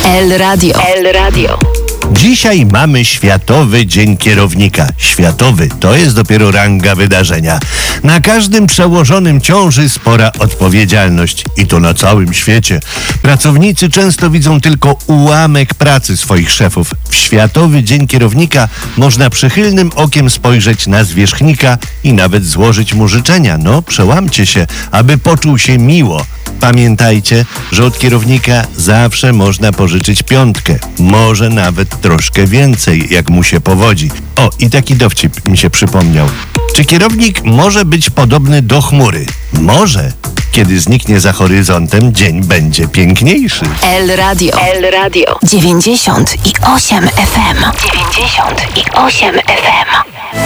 El Radio. El Radio. Dzisiaj mamy Światowy Dzień Kierownika. Światowy to jest dopiero ranga wydarzenia. Na każdym przełożonym ciąży spora odpowiedzialność i to na całym świecie. Pracownicy często widzą tylko ułamek pracy swoich szefów. W Światowy Dzień Kierownika można przychylnym okiem spojrzeć na zwierzchnika i nawet złożyć mu życzenia. No, przełamcie się, aby poczuł się miło. Pamiętajcie, że od kierownika zawsze można pożyczyć piątkę. Może nawet troszkę więcej, jak mu się powodzi. O, i taki dowcip mi się przypomniał. Czy kierownik może być podobny do chmury? Może. Kiedy zniknie za horyzontem, dzień będzie piękniejszy. El Radio. El Radio. 98 FM. 98 FM.